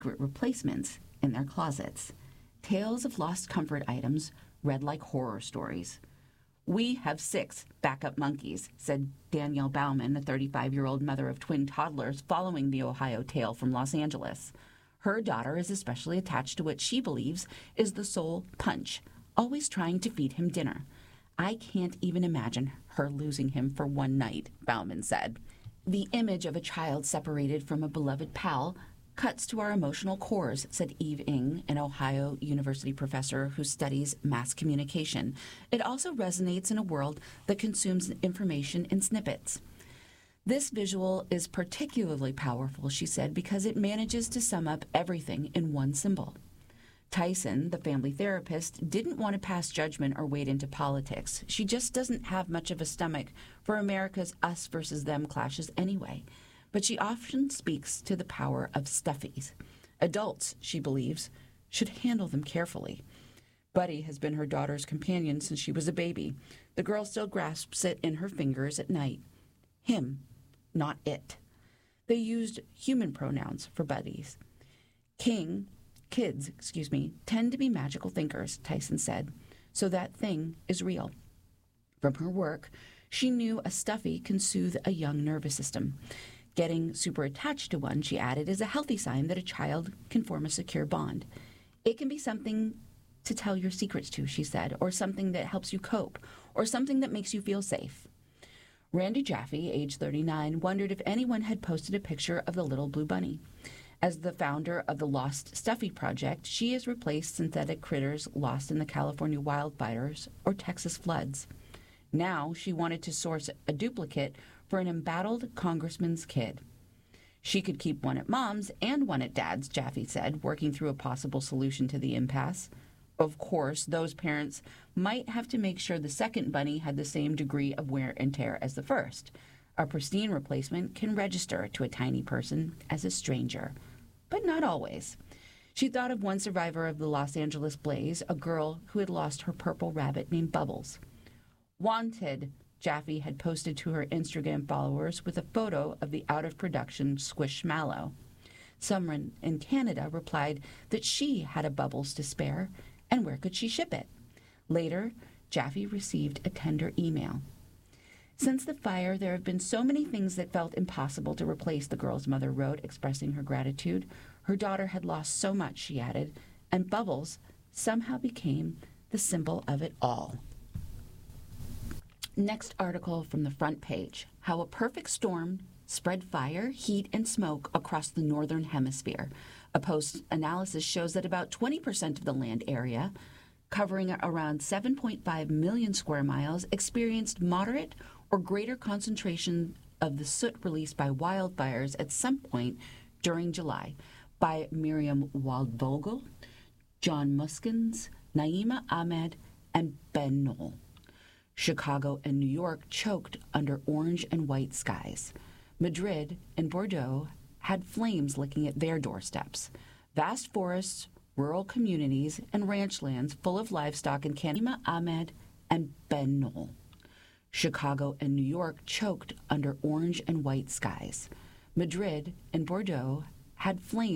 replacements in their closets. Tales of lost comfort items read like horror stories. "We have 6 backup monkeys," said Danielle Bauman, a 35-year-old mother of twin toddlers following the Ohio tale from Los Angeles. Her daughter is especially attached to what she believes is the soul Punch, always trying to feed him dinner. "I can't even imagine her losing him for one night," Bauman said. "The image of a child separated from a beloved pal cuts to our emotional cores," said Eve Ng, an Ohio University professor who studies mass communication. "It also resonates in a world that consumes information in snippets." "This visual is particularly powerful," she said, "because it manages to sum up everything in one symbol." Tyson, the family therapist, didn't want to pass judgment or wade into politics. She just doesn't have much of a stomach for America's us versus them clashes anyway. But she often speaks to the power of stuffies. Adults, she believes, should handle them carefully. Buddy has been her daughter's companion since she was a baby. The girl still grasps it in her fingers at night. Him, not it. They used human pronouns for Buddies. Kids, tend to be magical thinkers, Tyson said, so that thing is real. From her work, she knew a stuffy can soothe a young nervous system. Getting super attached to one, she added, is a healthy sign that a child can form a secure bond. It can be something to tell your secrets to, she said, or something that helps you cope, or something that makes you feel safe. Randy Jaffe, age 39, wondered if anyone had posted a picture of the little blue bunny. As the founder of the Lost Stuffy Project, she has replaced synthetic critters lost in the California wildfires or Texas floods. Now she wanted to source a duplicate for an embattled congressman's kid. She could keep one at Mom's and one at Dad's, Jaffe said, working through a possible solution to the impasse. Of course, those parents might have to make sure the second bunny had the same degree of wear and tear as the first. A pristine replacement can register to a tiny person as a stranger, but not always. She thought of one survivor of the Los Angeles blaze, a girl who had lost her purple rabbit named Bubbles. "Wanted," Jaffe had posted to her Instagram followers with a photo of the out-of-production Squishmallow. Someone in Canada replied that she had a Bubbles to spare, and where could she ship it? Later, Jaffe received a tender email. "Since the fire, there have been so many things that felt impossible to replace," the girl's mother wrote, expressing her gratitude. Her daughter had lost so much, she added, and Bubbles somehow became the symbol of it all. Next article from the front page: How a Perfect Storm Spread Fire, Heat, and Smoke Across the Northern Hemisphere. A post-analysis shows that about 20% of the land area, covering around 7.5 million square miles, experienced moderate or greater concentration of the soot released by wildfires at some point during July, by Miriam Waldvogel, John Muskins, Naima Ahmed, and Ben Knoll. Chicago and New York choked under orange and white skies. Madrid and Bordeaux had flames licking at their doorsteps. Vast forests, rural communities, and ranch lands full of livestock in Naima Ahmed and Ben Knoll. Chicago and New York choked under orange and white skies. Madrid and Bordeaux had flames